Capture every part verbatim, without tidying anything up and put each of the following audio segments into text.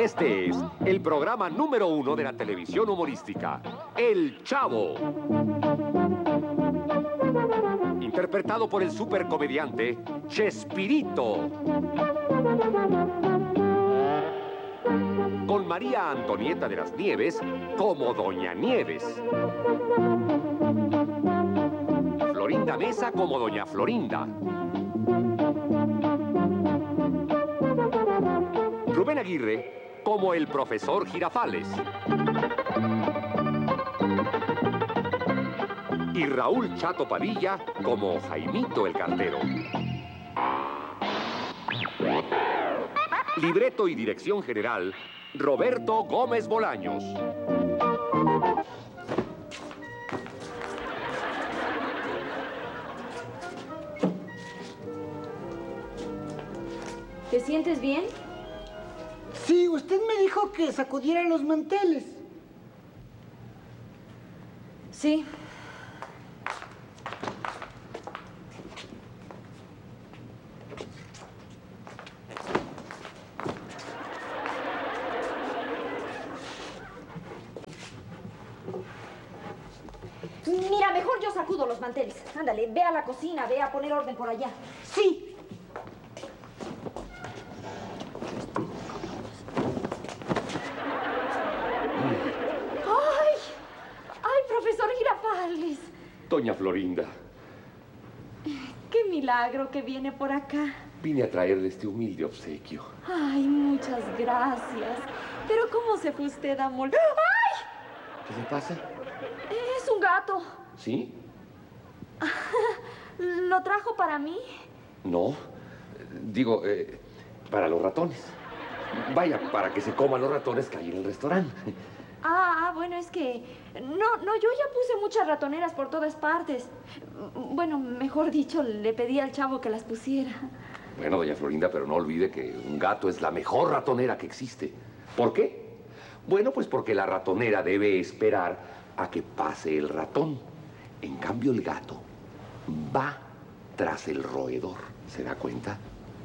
Este es el programa número uno de la televisión humorística, El Chavo. Interpretado por el supercomediante Chespirito. Con María Antonieta de las Nieves como Doña Nieves. Florinda Mesa como Doña Florinda. Rubén Aguirre como el profesor Girafales. Y Raúl Chato Padilla como Jaimito el Cartero. Libreto y dirección general, Roberto Gómez Bolaños. ¿Te sientes bien? Sí, usted me dijo que sacudiera los manteles. Sí. Mira, mejor yo sacudo los manteles. Ándale, ve a la cocina, ve a poner orden por allá. Sí. Doña Florinda. Qué milagro que viene por acá. Vine a traerle este humilde obsequio. Ay, muchas gracias. Pero ¿cómo se fue usted a mol... ¡Ay! ¿Qué le pasa? Es un gato. ¿Sí? ¿Lo trajo para mí? No. Digo, eh, para los ratones. Vaya, para que se coman los ratones que hay en el restaurante. Ah, bueno, es que... No, no, yo ya puse muchas ratoneras por todas partes. Bueno, mejor dicho, le pedí al chavo que las pusiera. Bueno, doña Florinda, pero no olvide que un gato es la mejor ratonera que existe. ¿Por qué? Bueno, pues porque la ratonera debe esperar a que pase el ratón. En cambio, el gato va tras el roedor. ¿Se da cuenta?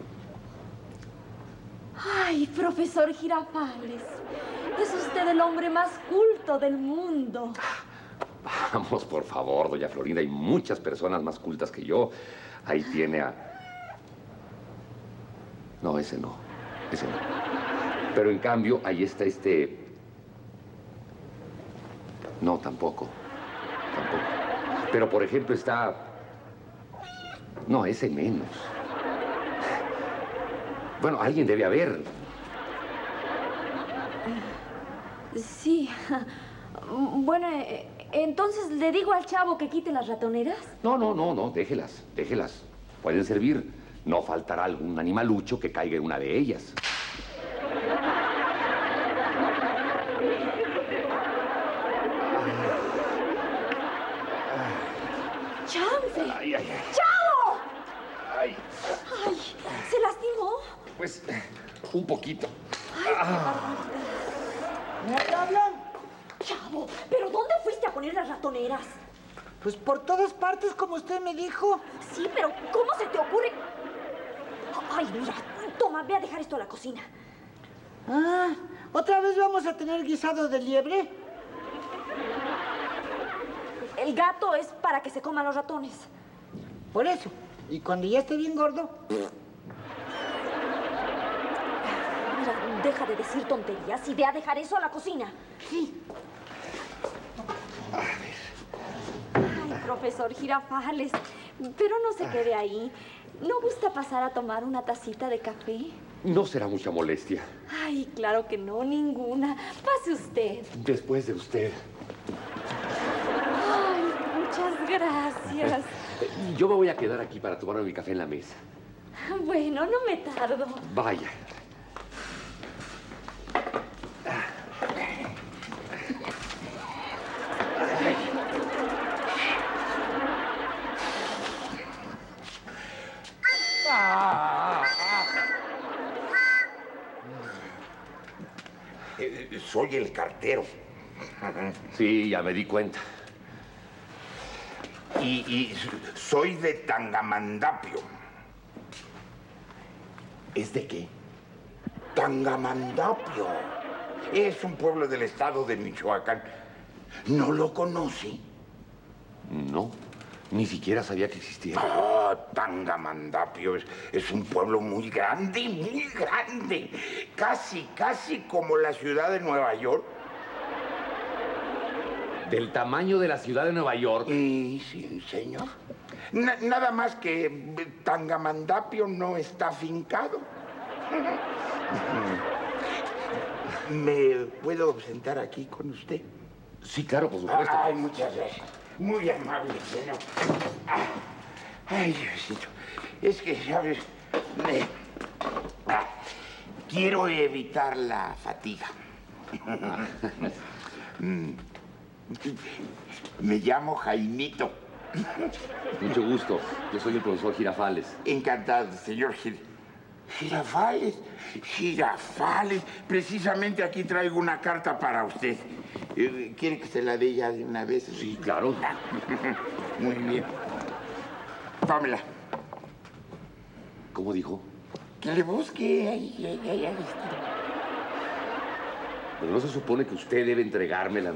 Ay, profesor Girafales, es usted el hombre más culto del mundo. Vamos, por favor, doña Florinda, hay muchas personas más cultas que yo. Ahí tiene a... No, ese no, ese no. Pero en cambio, ahí está este... No, tampoco, tampoco. Pero, por ejemplo, está... No, ese menos. Bueno, alguien debe haber. Sí. Bueno, entonces le digo al chavo que quite las ratoneras. No, no, no, no, déjelas, déjelas. Pueden servir. No faltará algún animalucho que caiga en una de ellas. ¡Chanfle! Ay, ay, ay. ¡Chavo! Ay. Ay, ¿se lastimó? Pues, un poquito. Ay, Ah. ¿Me hablan? Chavo, ¿pero dónde fuiste a poner las ratoneras? Pues por todas partes, como usted me dijo. Sí, pero ¿cómo se te ocurre? Ay, mira, toma, ve a dejar esto a la cocina. Ah, ¿otra vez vamos a tener guisado de liebre? El gato es para que se coman los ratones. Por eso. Y cuando ya esté bien gordo... Mira, deja de decir tonterías y ve a dejar eso a la cocina. Sí. Ay, profesor Girafales, pero no se quede ahí. ¿No gusta pasar a tomar una tacita de café? No será mucha molestia. Ay, claro que no, ninguna. Pase usted. Después de usted. Ay, muchas gracias. Yo me voy a quedar aquí para tomarme mi café en la mesa. Bueno, no me tardo. Vaya. Eh, soy el cartero. Sí, ya me di cuenta. Y, y soy de Tangamandapio. ¿Es de qué? Tangamandapio. Es un pueblo del estado de Michoacán. ¿No lo conoce? No, ni siquiera sabía que existía. Ah, Tangamandapio es, es un pueblo muy grande, muy grande. Casi, casi como la ciudad de Nueva York. ¿Del tamaño de la ciudad de Nueva York? Y sí, señor. Na- nada más que Tangamandapio no está afincado. ¿Me puedo sentar aquí con usted? Sí, claro, por supuesto. Ay, muchas gracias. Muy amable, señor. Ay, Diosito. Es que, ¿sabes? Me- ah, quiero evitar la fatiga. Mm. Me llamo Jaimito. Mucho gusto. Yo soy el profesor Girafales. Encantado, señor Gir... Girafales. Girafales. Precisamente aquí traigo una carta para usted. Eh, ¿Quiere que se la dé ya de una vez? Sí, claro. Muy bien. Tómela. ¿Cómo dijo? Que le busque. Ahí, ahí, ahí, ahí está. Pero no se supone que usted debe entregármela